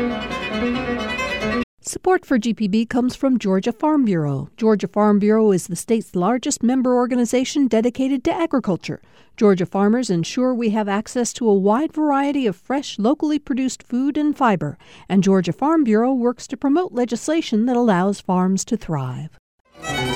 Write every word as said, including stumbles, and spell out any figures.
Support for G P B comes from Georgia Farm Bureau. Georgia Farm Bureau is the state's largest member organization dedicated to agriculture. Georgia farmers ensure we have access to a wide variety of fresh, locally produced food and fiber, and Georgia Farm Bureau works to promote legislation that allows farms to thrive.